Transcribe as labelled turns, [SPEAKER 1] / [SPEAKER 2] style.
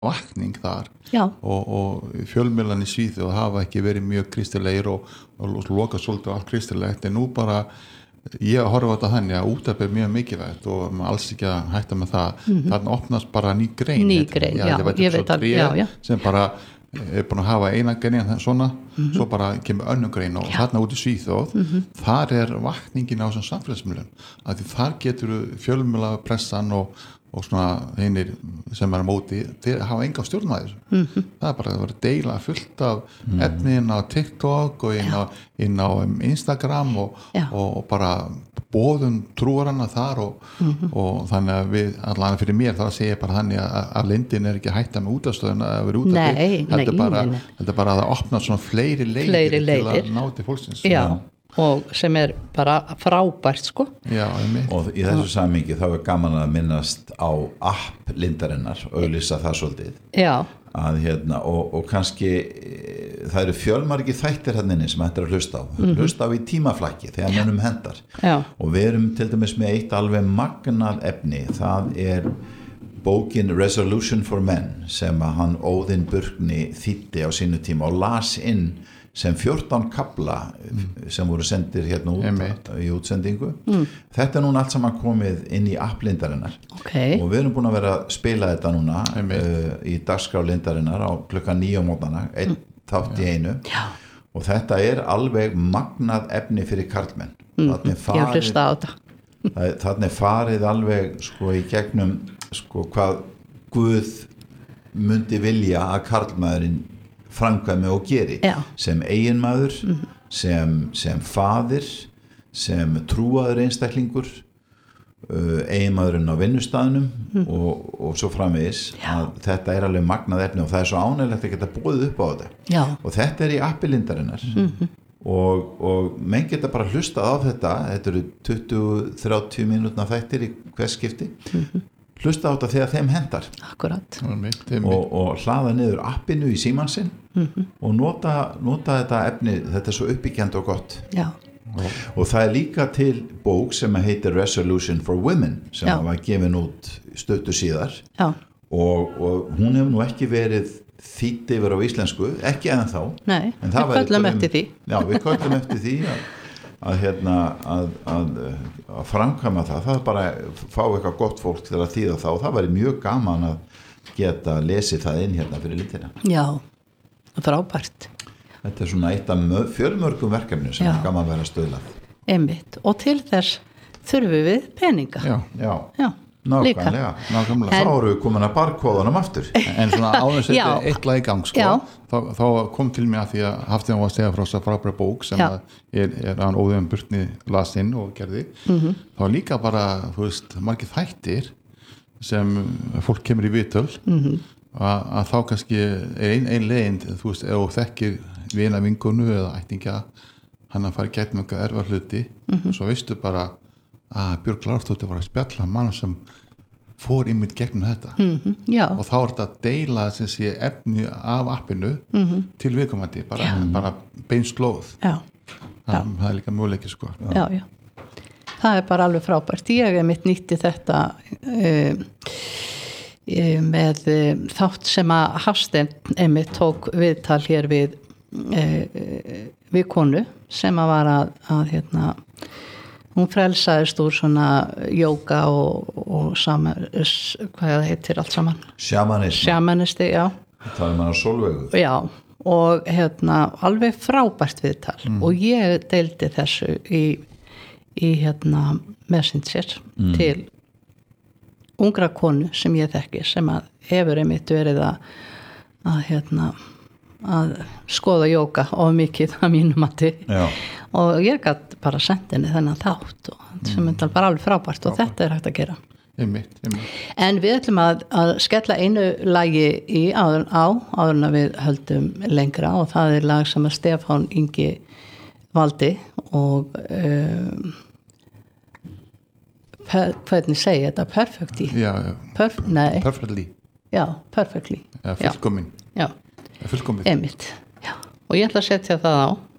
[SPEAKER 1] vakning þar
[SPEAKER 2] og
[SPEAKER 1] fjölmiðlan í Svíþjóð hafa ekki verið mjög kristilegir og loka svolítið allt kristilegt en nú bara ég horfa á þetta þannig að útvarp mjög mikilvægt og maður alls ekki að hætta með það þarna opnast bara ný grein
[SPEAKER 2] ég veit að
[SPEAKER 1] sem bara er búin að hafa eina grein svona svo bara kemur önnur grein og þarna út í Svíþjóð þar er vakningin á þessum samfélagsmiðlum að því þar getur fjölmiðla pressan og svona einir sem er á móti þeir hafa enga stjórnæður það er bara að vera deila fullt af efnin á TikTok og inn á Instagram og bara boðum trúaranna þar og þannig að við allan fyrir mér þá segir bara þannig að lindin er ekki að hætta með útastöðun að vera út af því þetta er bara að það opna svona fleiri leiðir til að ná til fólksins
[SPEAKER 2] og sem er bara frábært sko
[SPEAKER 3] og í þessu samhengi þá er gaman að minnast á app lindarinnar og auglýsa það svolítið að og kannski það eru fjölmargir þættir hérna sem hættir að hlusta á í tímaflæki þegar mennum hendar og við erum til dæmis með eitt alveg magnað efni það er bókin Resolution for Men sem að hann Óðinn Burkni þýddi á sínu tíma og las inn sem 14 kapla sem voru sendir hérna út í útsendingu þetta er núna allt saman komið inn í app lindarinnar og við erum búin að vera að spila þetta núna í dagskrá lindarinnar á klukkan 9 á mótnana einn þátt í einu og þetta er alveg magnað efni fyrir karlmenn þarna er farið alveg sko í gegnum sko hvað Guð myndi vilja að karlmaðurinn framkvæmi og geri sem eiginmaður sem faðir sem trúaður einstaklingur eiginmaðurinn á vinnustaðnum og svo framvegis að þetta er alveg magnað efni og það er svo ánægilegt að geta boðið upp á þetta og þetta er í appi lindarinnar og menn geta bara hlustað á þetta eru 20-30 mínútna þættir í hvers skipti hlusta á þetta þegar þeim hendar
[SPEAKER 2] akkurat
[SPEAKER 3] og hlaða niður appinu í símann sinn og nota þetta efni þetta er svo uppbyggjandi og gott og það er líka til bók sem heitir Resolution for Women sem var gefin út stuttu síðar og hún hefur nú ekki verið þýdd yfir á íslensku ekki ennþá
[SPEAKER 2] við köllum eftir því
[SPEAKER 3] við köllum eftir því að framkvæma það er bara að fá eitthvað gott fólk til að þýða það og það væri mjög gaman að geta lesið það inn hérna fyrir litina
[SPEAKER 2] frábært
[SPEAKER 3] þetta er svona eitt af fjölmörgum verkefni sem er gaman að vera stöðlað
[SPEAKER 2] einmitt og til þess þurfum við peninga
[SPEAKER 3] nákvæmlega þá eru við komin að barkóðunum aftur
[SPEAKER 1] en svona áður setja eitthvað í gang sko þá kom til mig að því að Hafsteinn var að segja frá þessa frábæra bók sem er hann Óðinn Burkni las inn og gerði þá líka bara, þú veist, margir þættir sem fólk kemur í viðtöl að þá kannski er ein leiðin, þú veist, ef þú þekkir vina vinkonu eða ættingja hann að fara í gættum eitthvað erfa hluti svo veistu bara að Björg Lártóttir var að spjalla mann sem fór einmitt gegnum þetta og þá er þetta að deila þessi efni af appinu til viðkomandi bara beinslóð það er líka möguleiki sko
[SPEAKER 2] það er bara alveg frábært ég mitt nýtti þetta með þátt sem að Hafsteinn einmitt tók viðtal hér við konu sem að var að hún frelsaðist úr svona jóga og hvað það heitir allt saman sjamanisti,
[SPEAKER 3] það er maður Sólveigu
[SPEAKER 2] og alveg frábært viðtal og ég deildi þessu í Messenger til ungra konu sem ég þekki sem að hefur einmitt verið að skoða jóga og mikið að mínum mati og ég gæti bara sendt henni þennan þátt sem er bara alveg frábært og þetta er hægt að gera en við ætlum að skella einu lagi í áður en við höldum lengra og það er lag sem að Stefán Ingi valdi og hvernig segi þetta? Perfectly
[SPEAKER 1] fullkomin
[SPEAKER 2] einmitt og ég ætla að setja það á